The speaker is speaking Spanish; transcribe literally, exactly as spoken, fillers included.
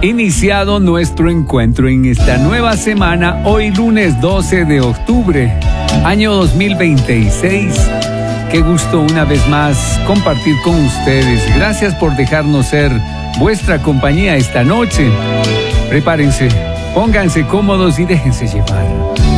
iniciado nuestro encuentro en esta nueva semana, hoy lunes doce de octubre, año dos mil veintiséis. Qué gusto una vez más compartir con ustedes. Gracias por dejarnos ser vuestra compañía esta noche. Prepárense, pónganse cómodos y déjense llevar.